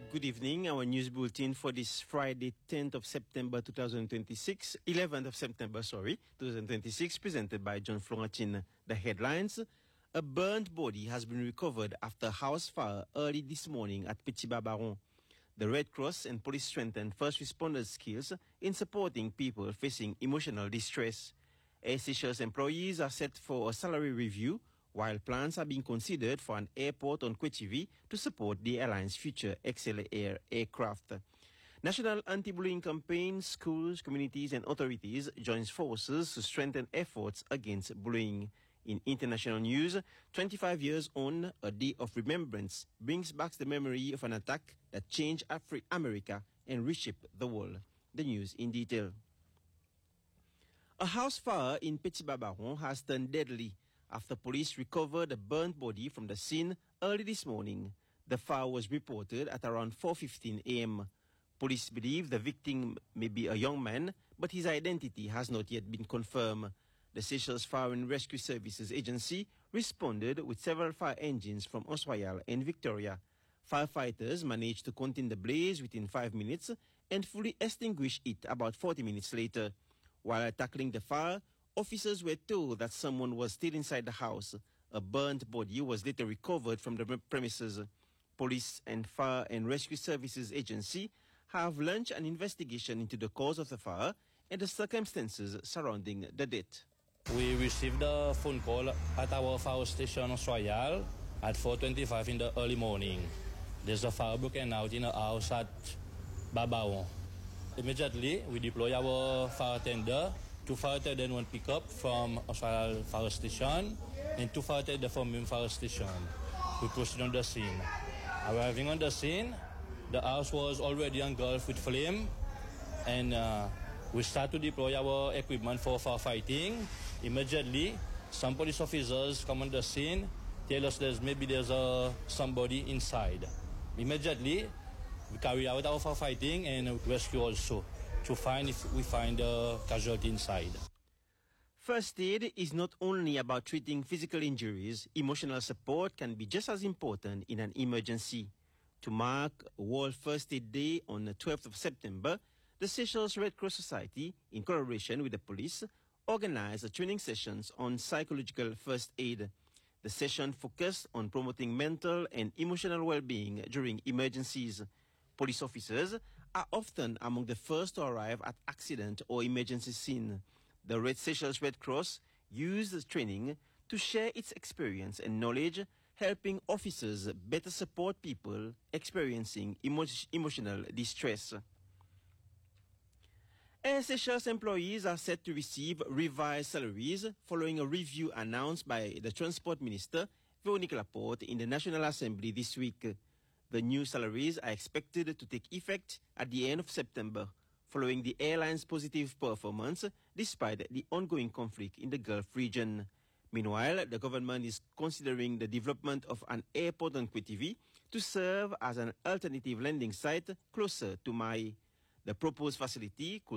Good evening. Our news bulletin for this Friday, 10th of September 2026, 11th of September, 2026, presented by John Florentine. The headlines: a burnt body has been recovered after a house fire early this morning at Petit Barbaron. The Red Cross and police strengthen first responders' skills in supporting people facing emotional distress. Air Seychelles employees are set for a salary review, while plans are being considered for an airport on Quechivi to support the airline's future XL Air aircraft. National anti-bullying campaign, schools, communities and authorities joins forces to strengthen efforts against bullying. In international news, 25 years on, a day of remembrance brings back the memory of an attack that changed America and reshaped the world. The news in detail. A house fire in Petit Barbaron has turned deadly after police recovered a burnt body from the scene early this morning. The fire was reported at around 4:15 a.m. Police believe the victim may be a young man, but his identity has not yet been confirmed. The Seychelles Fire and Rescue Services Agency responded with several fire engines from Oswayal and Victoria. Firefighters managed to contain the blaze within 5 minutes and fully extinguish it about 40 minutes later. While tackling the fire, officers were told that someone was still inside the house. A burnt body was later recovered from the premises. Police and Fire and Rescue Services Agency have launched an investigation into the cause of the fire and the circumstances surrounding the death. We received a phone call at our fire station Royal at 4:25 in the early morning. There's a fire broken out in a house at Barbaron. Immediately, we deploy our fire tender. 2 fire tender and 1 pickup from Royal Fire Station and 2 fire tender from Mim Fire Station. We proceed on the scene. Arriving on the scene, the house was already engulfed with flame, and we start to deploy our equipment for firefighting. Immediately, some police officers come on the scene, tell us there's somebody inside. Immediately, we carry out our firefighting and rescue also to find if we find a casualty inside. First aid is not only about treating physical injuries. Emotional support can be just as important in an emergency. To mark World First Aid Day on the 12th of September, the Seychelles Red Cross Society, in collaboration with the police, organized training sessions on psychological first aid. The session focused on promoting mental and emotional well-being during emergencies. Police officers are often among the first to arrive at accident or emergency scene. The Seychelles Red Cross used the training to share its experience and knowledge, helping officers better support people experiencing emotional distress. Air Seychelles employees are set to receive revised salaries following a review announced by the Transport Minister, Véronique Laporte, in the National Assembly this week. The new salaries are expected to take effect at the end of September, following the airline's positive performance despite the ongoing conflict in the Gulf region. Meanwhile, the government is considering the development of an airport on Quechivi to serve as an alternative landing site closer to Mai. The proposed facility could